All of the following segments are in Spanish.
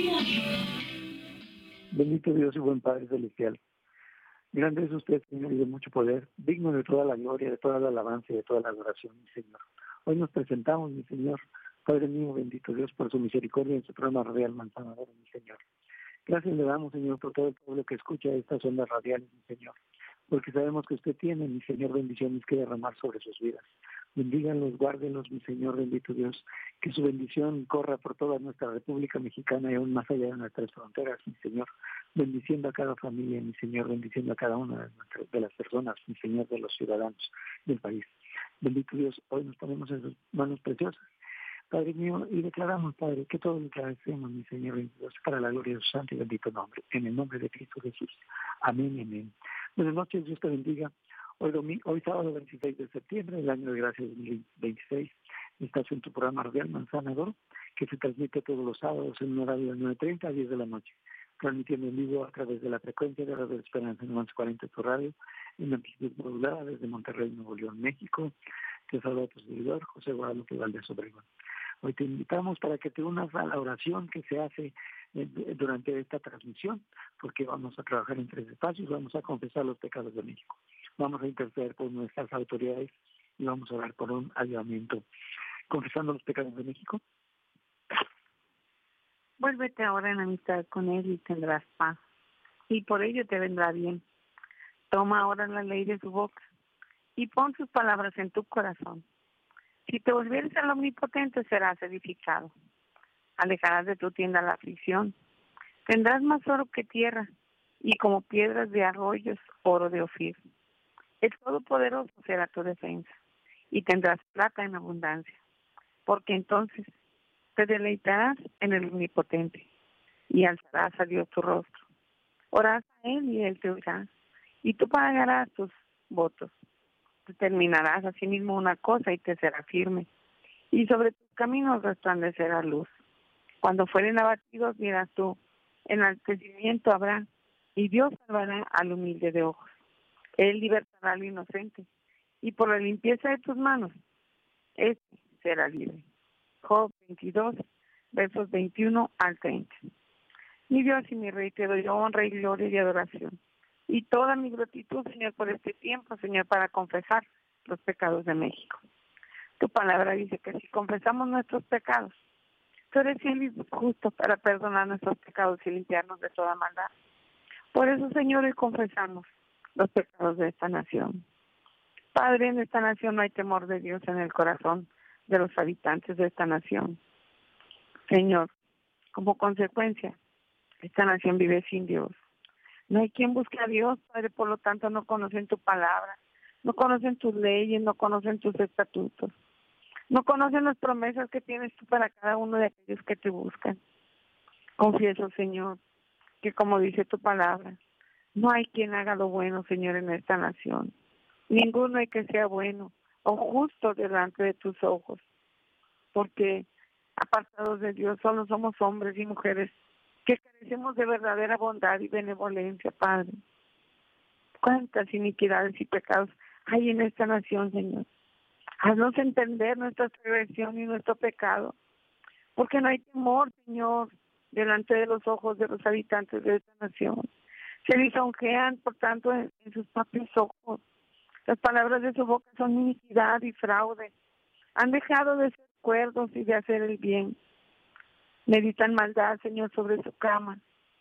Bendito Dios y buen Padre Celestial. Grande es usted, Señor, y de mucho poder, digno de toda la gloria, de toda la alabanza y de toda la adoración, mi Señor. Hoy nos presentamos, mi Señor, Padre mío, bendito Dios, por su misericordia en su programa radial Manzanador, mi Señor. Gracias le damos, Señor, por todo el pueblo que escucha estas ondas radiales, mi Señor, porque sabemos que usted tiene, mi Señor, bendiciones que derramar sobre sus vidas. Bendíganlos, guárdenlos, mi Señor, bendito Dios, que su bendición corra por toda nuestra República Mexicana y aún más allá de nuestras fronteras, mi Señor, bendiciendo a cada familia, mi Señor, bendiciendo a cada una de las personas, mi Señor, de los ciudadanos del país. Bendito Dios, hoy nos ponemos en sus manos preciosas, Padre mío, y declaramos, Padre, que todo lo que hacemos, mi Señor, bendito Dios, para la gloria de su santo y bendito nombre, en el nombre de Cristo Jesús. Amén y amén. Buenas noches, Dios te bendiga. Hoy sábado 26 de septiembre del año de gracia 2026, estás en tu programa radial Manzanador, que se transmite todos los sábados en un horario de 9:30 a 10 de la noche, transmitiendo en vivo a través de la frecuencia de Radio Esperanza en 1140 tu radio, en amplitud modulada desde Monterrey, Nuevo León, México. Te saluda tu servidor, José Guadalupe Valdés Obregón. Hoy te invitamos para que te unas a la oración que se hace durante esta transmisión, porque vamos a trabajar en 3 espacios, vamos a confesar los pecados de México, vamos a interceder por nuestras autoridades y vamos a orar por un avivamiento. Confesando los pecados de México. Vuélvete ahora en amistad con Él y tendrás paz, y por ello te vendrá bien. Toma ahora la ley de su boca y pon sus palabras en tu corazón. Si te volvieres al Omnipotente, serás edificado. Alejarás de tu tienda la aflicción. Tendrás más oro que tierra, y como piedras de arroyos, oro de Ofir. El Todopoderoso será tu defensa, y tendrás plata en abundancia, porque entonces te deleitarás en el Omnipotente, y alzarás a Dios tu rostro. Orarás a Él, y Él te oirá, y tú pagarás tus votos. Determinarás a sí mismo una cosa, y te será firme, y sobre tus caminos resplandecerá luz. Cuando fueren abatidos, dirás tú, enaltecimiento habrá, y Dios salvará al humilde de ojos. Él libertará al inocente, y por la limpieza de tus manos, éste será libre. Job 22, versos 21 al 30. Mi Dios y mi Rey, te doy honra y gloria y adoración, y toda mi gratitud, Señor, por este tiempo, Señor, para confesar los pecados de México. Tu palabra dice que si confesamos nuestros pecados, tú eres fiel y justo para perdonar nuestros pecados y limpiarnos de toda maldad. Por eso, Señor, hoy confesamos los pecados de esta nación. Padre, en esta nación no hay temor de Dios en el corazón de los habitantes de esta nación. Señor, como consecuencia, esta nación vive sin Dios. No hay quien busque a Dios, Padre, por lo tanto no conocen tu palabra, no conocen tus leyes, no conocen tus estatutos, no conocen las promesas que tienes tú para cada uno de aquellos que te buscan. Confieso, Señor, que como dice tu palabra, no hay quien haga lo bueno, Señor, en esta nación. Ninguno hay que sea bueno o justo delante de tus ojos, porque apartados de Dios solo somos hombres y mujeres que carecemos de verdadera bondad y benevolencia, Padre. Cuántas iniquidades y pecados hay en esta nación, Señor. Haznos entender nuestra transgresión y nuestro pecado, porque no hay temor, Señor, delante de los ojos de los habitantes de esta nación. Se lisonjean, por tanto, en sus propios ojos. Las palabras de su boca son iniquidad y fraude. Han dejado de ser cuerdos y de hacer el bien. Meditan maldad, Señor, sobre su cama.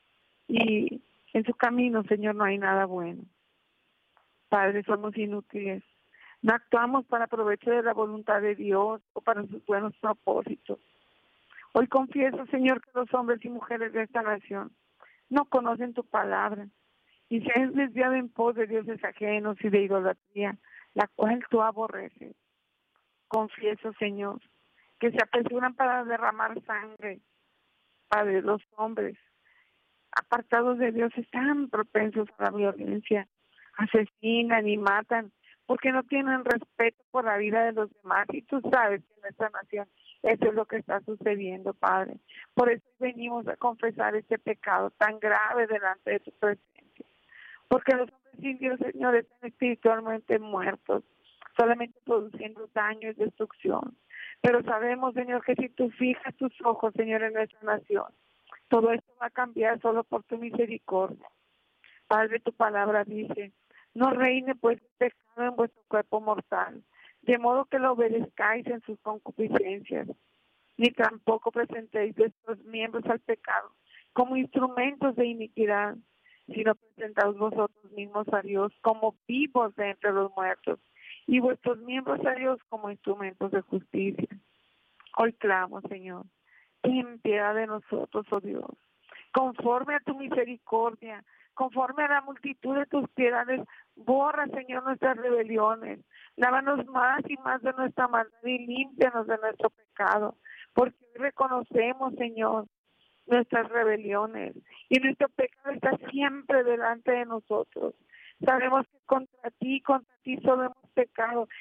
Y en su camino, Señor, no hay nada bueno. Padre, somos inútiles. No actuamos para provecho de la voluntad de Dios o para sus buenos propósitos. Hoy confieso, Señor, que los hombres y mujeres de esta nación no conocen tu palabra y se han desviado en pos de dioses ajenos y de idolatría, la cual tú aborreces. Confieso, Señor, que se apresuran para derramar sangre. Padre, los hombres apartados de Dios están propensos a la violencia, asesinan y matan porque no tienen respeto por la vida de los demás. Y tú sabes que en nuestra nación eso es lo que está sucediendo, Padre. Por eso venimos a confesar este pecado tan grave delante de tu presencia. Porque los hombres sin Dios, Señor, están espiritualmente muertos, solamente produciendo daño y destrucción. Pero sabemos, Señor, que si tú fijas tus ojos, Señor, en nuestra nación, Todo esto va a cambiar solo por tu misericordia. Padre, tu palabra dice, no reine pues el pecado en vuestro cuerpo mortal, de modo que lo obedezcáis en sus concupiscencias, ni tampoco presentéis vuestros miembros al pecado como instrumentos de iniquidad, sino presentaos vosotros mismos a Dios como vivos de entre los muertos, y vuestros miembros a Dios como instrumentos de justicia. Hoy clamo, Señor, ten piedad de nosotros, oh Dios, conforme a tu misericordia, conforme a la multitud de tus piedades, borra, Señor, nuestras rebeliones, lávanos más y más de nuestra maldad y límpianos de nuestro pecado, porque hoy reconocemos, Señor, nuestras rebeliones y nuestro pecado está siempre delante de nosotros. Sabemos que contra ti solo hemos pecado